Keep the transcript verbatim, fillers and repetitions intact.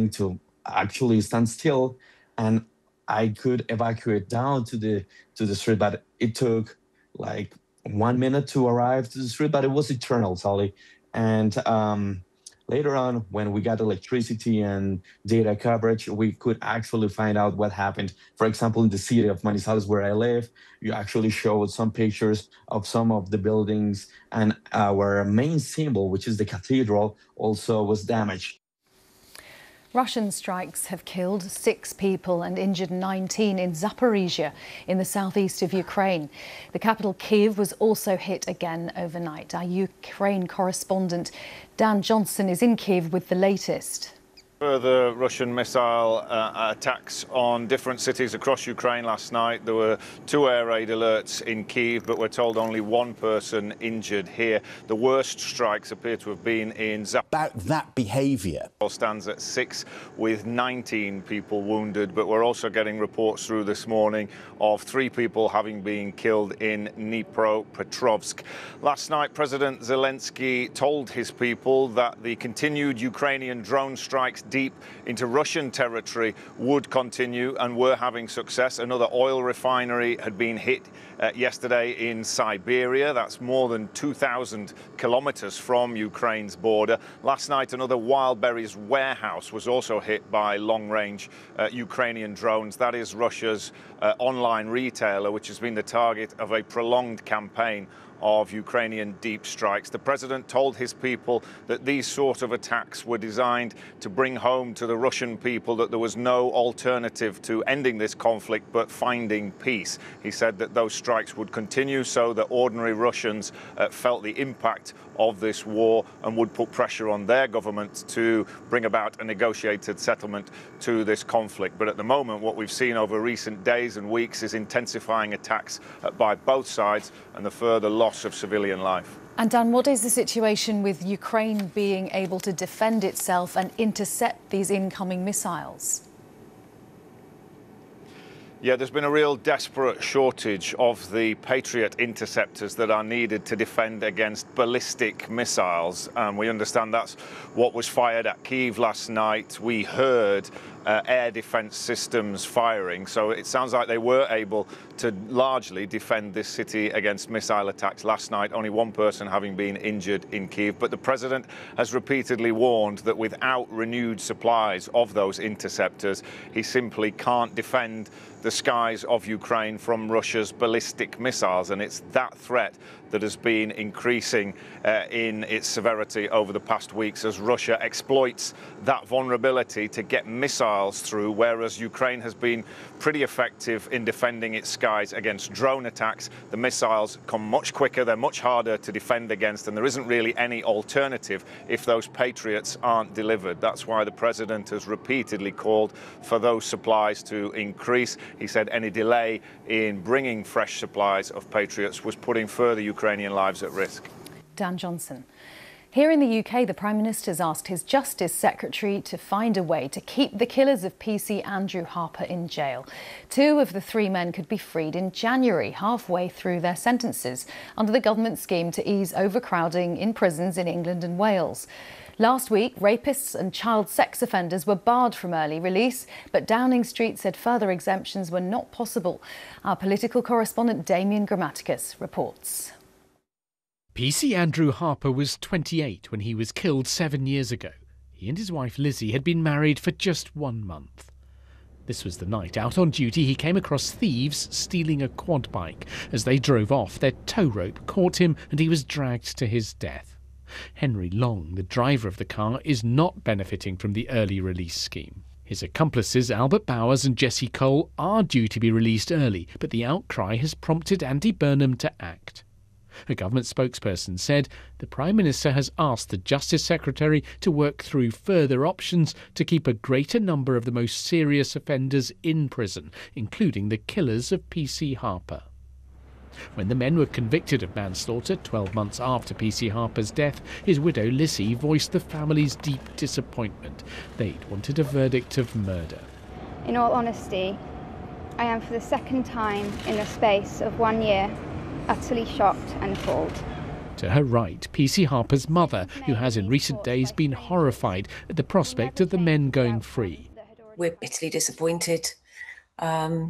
building to actually stand still, and I could evacuate down to the to the street. But it took like one minute to arrive to the street, but it was eternal, Sally. And um, later on, when we got electricity and data coverage, we could actually find out what happened. For example, in the city of Manizales, where I live, you actually showed some pictures of some of the buildings, and our main symbol, which is the cathedral, also was damaged. Russian strikes have killed six people and injured nineteen in Zaporizhia, in the southeast of Ukraine. The capital, Kyiv, was also hit again overnight. Our Ukraine correspondent Dan Johnson is in Kyiv with the latest. Further Russian missile uh, attacks on different cities across Ukraine last night. There were two air raid alerts in Kyiv, but we're told only one person injured here. The worst strikes appear to have been in Zaporizhia. About that behaviour. Stands at six with nineteen people wounded, but we're also getting reports through this morning of three people having been killed in Dnipropetrovsk. Last night, President Zelensky told his people that the continued Ukrainian drone strikes deep into Russian territory would continue and were having success. Another oil refinery had been hit uh, yesterday in Siberia. That's more than two thousand kilometers from Ukraine's border. Last night, another Wildberries warehouse was also hit by long-range uh, Ukrainian drones. That is Russia's uh, online retailer, which has been the target of a prolonged campaign of Ukrainian deep strikes. The president told his people that these sort of attacks were designed to bring home to the Russian people that there was no alternative to ending this conflict but finding peace. He said that those strikes would continue so that ordinary Russians uh, felt the impact of this war and would put pressure on their government to bring about a negotiated settlement to this conflict. But at the moment, what we've seen over recent days and weeks is intensifying attacks uh, by both sides and the further loss of civilian life. And Dan, what is the situation with Ukraine being able to defend itself and intercept these incoming missiles? Yeah, there's been a real desperate shortage of the Patriot interceptors that are needed to defend against ballistic missiles. Um, we understand that's what was fired at Kyiv last night. We heard uh, air defense systems firing, so it sounds like they were able to largely defend this city against missile attacks last night, only one person having been injured in Kyiv. But the president has repeatedly warned that without renewed supplies of those interceptors, he simply can't defend the skies of Ukraine from Russia's ballistic missiles, and it's that threat that has been increasing uh, in its severity over the past weeks as Russia exploits that vulnerability to get missiles through, whereas Ukraine has been pretty effective in defending its skies against drone attacks. The missiles come much quicker, they're much harder to defend against, and there isn't really any alternative if those Patriots aren't delivered. That's why the president has repeatedly called for those supplies to increase. He said any delay in bringing fresh supplies of Patriots was putting further Ukrainian lives at risk. Dan Johnson. Here in the U K, the Prime Minister's asked his Justice Secretary to find a way to keep the killers of P C Andrew Harper in jail. Two of the three men could be freed in January, halfway through their sentences, under the government scheme to ease overcrowding in prisons in England and Wales. Last week, rapists and child sex offenders were barred from early release, but Downing Street said further exemptions were not possible. Our political correspondent Damien Grammaticus reports. P C Andrew Harper was twenty-eight when he was killed seven years ago. He and his wife Lizzie had been married for just one month. This was the night out on duty he came across thieves stealing a quad bike. As they drove off, their tow rope caught him and he was dragged to his death. Henry Long, the driver of the car, is not benefiting from the early release scheme. His accomplices, Albert Bowers and Jesse Cole, are due to be released early, but the outcry has prompted Andy Burnham to act. A government spokesperson said the Prime Minister has asked the Justice Secretary to work through further options to keep a greater number of the most serious offenders in prison, including the killers of P C Harper. When the men were convicted of manslaughter twelve months after P C Harper's death, his widow Lizzie voiced the family's deep disappointment. They'd wanted a verdict of murder. In all honesty, I am for the second time in the space of one year utterly shocked and appalled. To her right, P C Harper's mother, who has in recent days been horrified at the prospect of the men going free. We're bitterly disappointed. Um,